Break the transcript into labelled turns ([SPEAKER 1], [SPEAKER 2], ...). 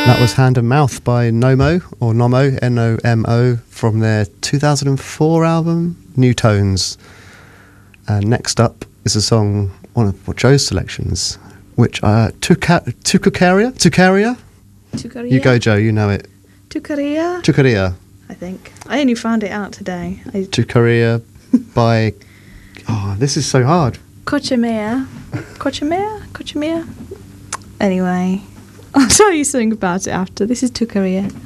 [SPEAKER 1] That was Hand and Mouth by Nomo, or Nomo, N-O-M-O, from their 2004 album, New Tones. And next up is a song, one of Joe's selections, which Tukaria? You go, Joe, you know it. Tukaria.
[SPEAKER 2] I think. I only found it out today.
[SPEAKER 1] Tukaria by... Oh, this is so hard.
[SPEAKER 2] Kochimea. Anyway, I'll tell you something about it after. This is Tukaria.